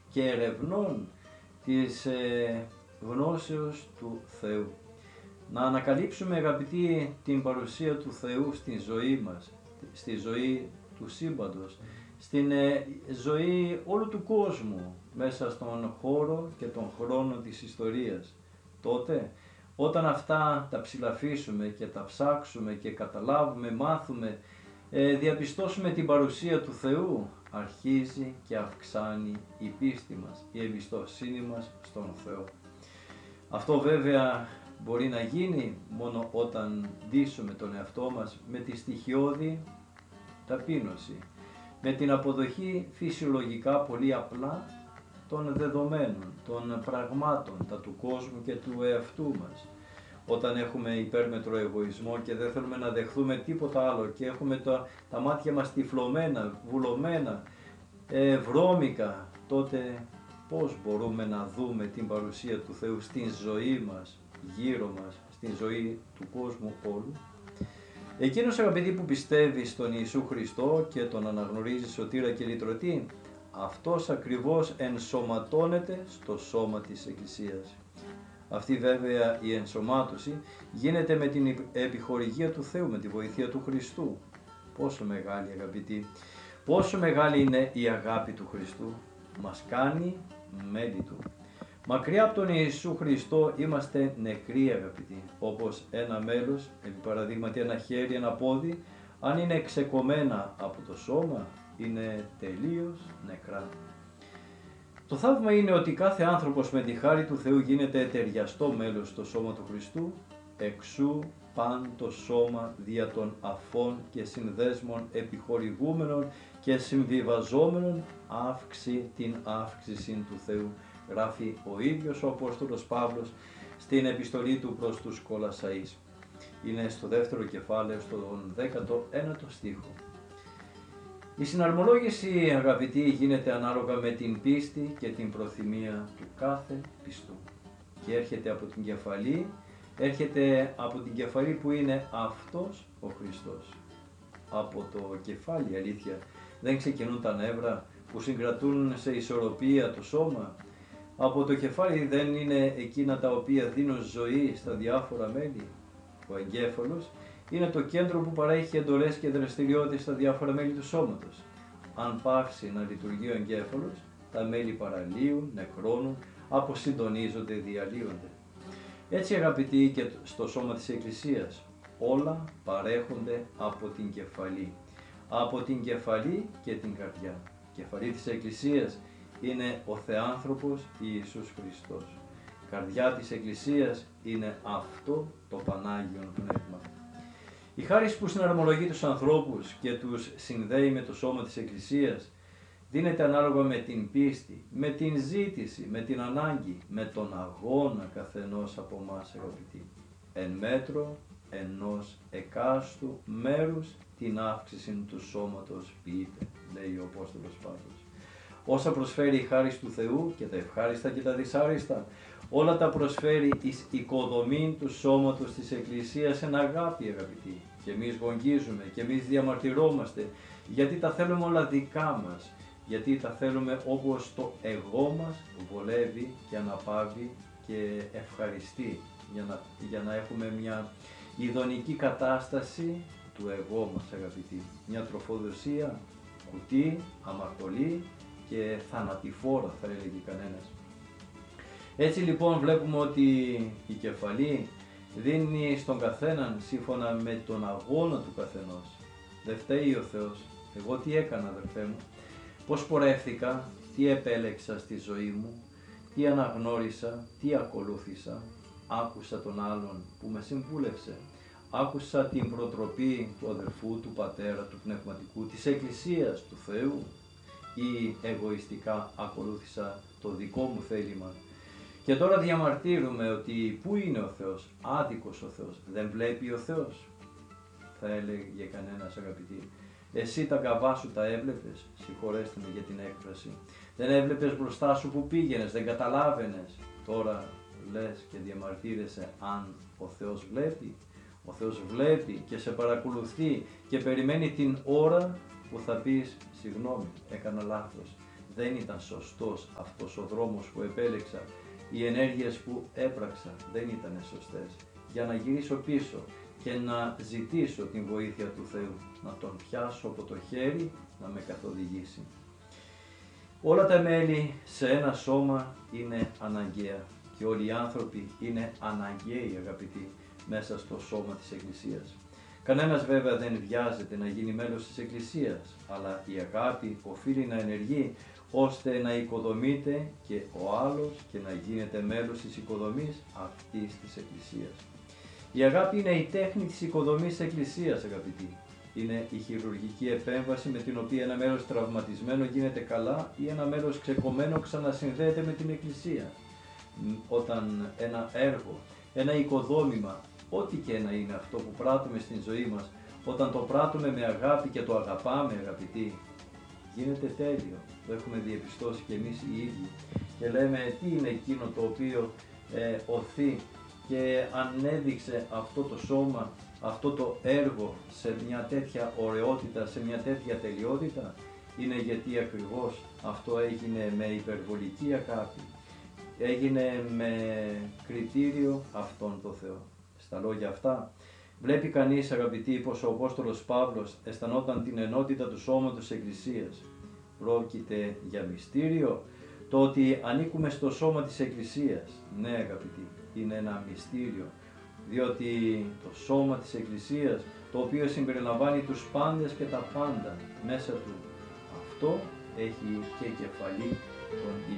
και ερευνών της γνώσεως του Θεού. Να ανακαλύψουμε, αγαπητοί, την παρουσία του Θεού στη ζωή μας, στη ζωή του σύμπαντος, στην ζωή όλου του κόσμου, μέσα στον χώρο και τον χρόνο της ιστορίας. Τότε, όταν αυτά τα ψηλαφίσουμε και τα ψάξουμε και καταλάβουμε, μάθουμε, διαπιστώσουμε την παρουσία του Θεού, αρχίζει και αυξάνει η πίστη μας, η εμπιστοσύνη μας στον Θεό. Αυτό βέβαια μπορεί να γίνει μόνο όταν δείσουμε τον εαυτό μας με τη στοιχειώδη ταπείνωση, με την αποδοχή φυσιολογικά πολύ απλά των δεδομένων, των πραγμάτων, τα του κόσμου και του εαυτού μας. Όταν έχουμε υπέρμετρο εγωισμό και δεν θέλουμε να δεχθούμε τίποτα άλλο και έχουμε τα μάτια μας τυφλωμένα, βουλωμένα, βρώμικα, τότε πώς μπορούμε να δούμε την παρουσία του Θεού στην ζωή μας, γύρω μας, στην ζωή του κόσμου όλου? Εκείνος, αγαπητοί, που πιστεύει στον Ιησού Χριστό και τον αναγνωρίζει σωτήρα και λυτρωτή, αυτός ακριβώς ενσωματώνεται στο σώμα της Εκκλησίας. Αυτή βέβαια η ενσωμάτωση γίνεται με την επιχορηγία του Θεού, με τη βοήθεια του Χριστού. Πόσο μεγάλη, αγαπητοί, πόσο μεγάλη είναι η αγάπη του Χριστού, μας κάνει μέλη του. Μακριά από τον Ιησού Χριστό είμαστε νεκροί, αγαπητοί, όπως ένα μέλος, επί παραδείγματι ένα χέρι, ένα πόδι, αν είναι ξεκομμένα από το σώμα, είναι τελείως νεκρά. Το θαύμα είναι ότι κάθε άνθρωπος με τη χάρη του Θεού γίνεται ταιριαστό μέλος στο σώμα του Χριστού, εξού παν το σώμα δια των αφών και συνδέσμων επιχορηγούμενων και συμβιβαζόμενων την αύξηση του Θεού, γράφει ο ίδιος ο Απόστολος Παύλος στην επιστολή του προς τους Κολασσαείς. Είναι στο δεύτερο κεφάλαιο, στον 19ο στίχο. Η συναρμολόγηση, αγαπητοί, γίνεται ανάλογα με την πίστη και την προθυμία του κάθε πιστού. Και έρχεται από την κεφαλή που είναι αυτός ο Χριστός. Από το κεφάλι, αλήθεια, δεν ξεκινούν τα νεύρα που συγκρατούν σε ισορροπία το σώμα. Από το κεφάλι δεν είναι εκείνα τα οποία δίνουν ζωή στα διάφορα μέλη. Ο εγκέφαλος είναι το κέντρο που παρέχει εντολές και δραστηριότητες στα διάφορα μέλη του σώματος. Αν πάυσει να λειτουργεί ο εγκέφαλος, τα μέλη παραλύουν, νεκρώνουν, αποσυντονίζονται, διαλύονται. Έτσι, αγαπητοί, και στο σώμα της Εκκλησίας όλα παρέχονται από την κεφαλή. Από την κεφαλή και την καρδιά. Κεφαλή της Εκκλησίας είναι ο Θεάνθρωπος Ιησούς Χριστός. Καρδιά της Εκκλησίας είναι αυτό το Πανάγιον Πνεύμα. Η χάρις που συναρμολογεί τους ανθρώπους και τους συνδέει με το σώμα της Εκκλησίας δίνεται ανάλογα με την πίστη, με την ζήτηση, με την ανάγκη, με τον αγώνα καθενός από εμάς, αγαπητοί. Εν μέτρο ενός εκάστου μέρους την αύξηση του σώματος ποιείται, λέει ο Απόστολος Παύλος. Όσα προσφέρει η χάρις του Θεού και τα ευχάριστα και τα δυσάριστα, όλα τα προσφέρει εις οικοδομήν του σώματος της Εκκλησίας εν αγάπη, αγαπητοί. Και εμείς γογγίζουμε και εμείς διαμαρτυρόμαστε, γιατί τα θέλουμε όλα δικά μας, γιατί τα θέλουμε όπως το εγώ μας βολεύει και αναπαύει και ευχαριστεί, για να έχουμε μια ειδονική κατάσταση του εγώ μας, αγαπητοί. Μια τροφοδοσία, κουτί, αμαρτωλή και θανατηφόρα, θα έλεγε κανένας. Έτσι λοιπόν βλέπουμε ότι η κεφαλή δίνει στον καθέναν σύμφωνα με τον αγώνα του καθενός. Δεν φταίει ο Θεός. Εγώ τι έκανα, αδερφέ μου? Πώς πορεύτηκα, τι επέλεξα στη ζωή μου, τι αναγνώρισα, τι ακολούθησα? Άκουσα τον άλλον που με συμβούλευσε. Άκουσα την προτροπή του αδερφού, του πατέρα, του πνευματικού, της Εκκλησίας, του Θεού, ή εγωιστικά ακολούθησα το δικό μου θέλημα? Και τώρα διαμαρτύρουμε ότι πού είναι ο Θεός? Άδικος ο Θεός. Δεν βλέπει ο Θεός? Θα έλεγε κανένας, αγαπητοί. Εσύ τα γκαβά σου τα έβλεπες? Συγχωρέστε με για την έκφραση. Δεν έβλεπες μπροστά σου που πήγαινες? Δεν καταλάβαινες? Τώρα λες και διαμαρτύρεσαι αν ο Θεός βλέπει? Ο Θεός βλέπει και σε παρακολουθεί και περιμένει την ώρα που θα πεις συγγνώμη, έκανα λάθος. δεν ήταν σωστός αυτός ο δρόμος που επέλεξα, οι ενέργειες που έπραξα δεν ήταν σωστές, για να γυρίσω πίσω και να ζητήσω την βοήθεια του Θεού, να τον πιάσω από το χέρι, να με καθοδηγήσει. Όλα τα μέλη σε ένα σώμα είναι αναγκαία και όλοι οι άνθρωποι είναι αναγκαίοι, αγαπητοί, μέσα στο σώμα της Εκκλησίας. Κανένας βέβαια δεν βιάζεται να γίνει μέλος της Εκκλησίας, αλλά η αγάπη οφείλει να ενεργεί ώστε να οικοδομείται και ο άλλος και να γίνεται μέλος της οικοδομής αυτής της Εκκλησίας. Η αγάπη είναι η τέχνη της οικοδομής της Εκκλησίας, αγαπητοί. Είναι η χειρουργική επέμβαση με την οποία ένα μέλος τραυματισμένο γίνεται καλά ή ένα μέλος ξεκομμένο ξανασυνδέεται με την Εκκλησία. Όταν ένα έργο, ένα οικοδόμημα, ό,τι και να είναι αυτό που πράττουμε στην ζωή μας, όταν το πράττουμε με αγάπη και το αγαπάμε, αγαπητοί, γίνεται τέλειο. Το έχουμε διαπιστώσει και εμείς οι ίδιοι και λέμε τι είναι εκείνο το οποίο οθεί και ανέδειξε αυτό το σώμα, αυτό το έργο σε μια τέτοια ωραιότητα, σε μια τέτοια τελειότητα. Είναι γιατί ακριβώς αυτό έγινε με υπερβολική αγάπη, έγινε με κριτήριο αυτόν τον Θεό. Στα λόγια αυτά βλέπει κανείς, αγαπητοί, πως ο Απόστολος Παύλος αισθανόταν την ενότητα του σώματος της Εκκλησίας. Πρόκειται για μυστήριο το ότι ανήκουμε στο σώμα της Εκκλησίας. Ναι, αγαπητοί, είναι ένα μυστήριο, διότι το σώμα της Εκκλησίας, το οποίο συμπεριλαμβάνει τους πάντες και τα πάντα μέσα του, αυτό έχει και κεφαλή τον